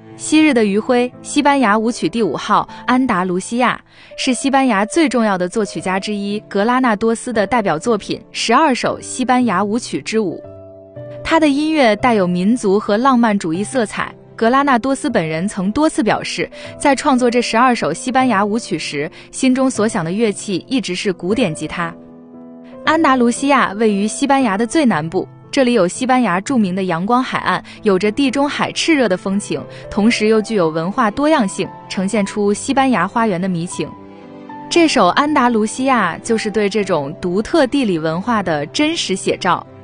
昔日的余晖，西班牙舞曲第5号安达卢西亚，是西班牙最重要的作曲家之一格拉纳多斯的代表作品12首西班牙舞曲之舞。他的音乐带有民族和浪漫主义色彩，格拉纳多斯本人曾多次表示，在创作这12首西班牙舞曲时，心中所想的乐器一直是古典吉他。安达卢西亚位于西班牙的最南部，这里有西班牙著名的阳光海岸，有着地中海炽热的风情，同时又具有文化多样性，呈现出西班牙花园的迷情。这首安达卢西亚就是对这种独特地理文化的真实写照。